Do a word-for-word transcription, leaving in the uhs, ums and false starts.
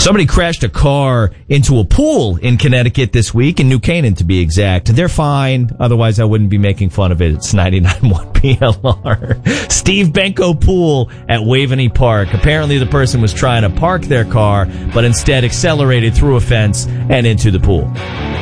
Somebody crashed a car into a pool in Connecticut this week, in New Canaan to be exact. They're fine. Otherwise, I wouldn't be making fun of it. It's ninety-nine point one P L R. Steve Benko Pool at Waveney Park. Apparently, the person was trying to park their car, but instead accelerated through a fence and into the pool.